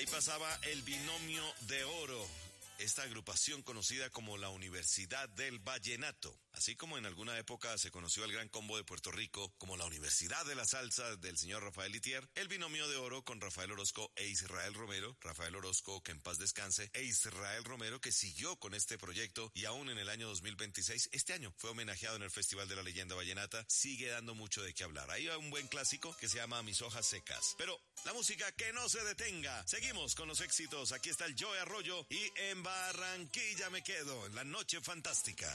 Ahí pasaba el Binomio de Oro, esta agrupación conocida como la Universidad del Vallenato. Así como en alguna época se conoció al Gran Combo de Puerto Rico como la Universidad de la Salsa del señor Rafael Itier, el Binomio de Oro con Rafael Orozco e Israel Romero, Rafael Orozco que en paz descanse, e Israel Romero que siguió con este proyecto y aún en el año 2026, este año, fue homenajeado en el Festival de la Leyenda Vallenata, sigue dando mucho de qué hablar. Ahí hay un buen clásico que se llama Mis Hojas Secas. Pero la música que no se detenga. Seguimos con los éxitos. Aquí está el Joe Arroyo y en Barranquilla me quedo, en la noche fantástica.